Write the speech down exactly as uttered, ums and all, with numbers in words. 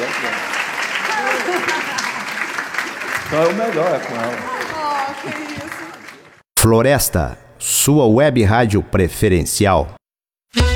Então é o melhor, é com ela. Oh, que isso. Floresta, sua web rádio preferencial.